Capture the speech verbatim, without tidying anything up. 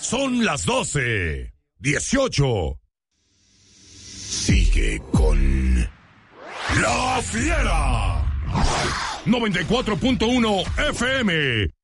Son las doce, dieciocho. Sigue con La Fiera. noventa y cuatro punto uno F M.